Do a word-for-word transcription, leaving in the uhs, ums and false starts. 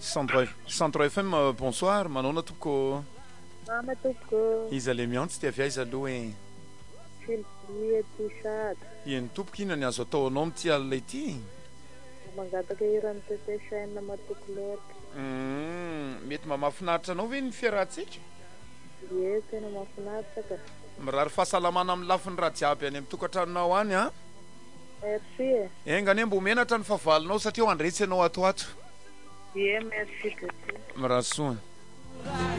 Centre Centre F M, euh, bonsoir. Manao na tompoko Mama tompoko. izy ale miantsy ty avy aiza aloha e. Filipia Tisada. Iny tompoko ina ny azo atao anao amity alina ity. Mangataka iran'ny T P C N matoko loatra. Mm, mety mba mahafinaritra anao ve ny fiarahantsika? Ie, tena mahafinaritra ka. Mirary fahasalamana amin'ny lafiny raha jiaby any amin'ny tokantranonao any a. Merci e. Engany mbo menatra ny favalinao satria ho andretsy anao ato ato. Ie, merci beaucoup. Mirasoa.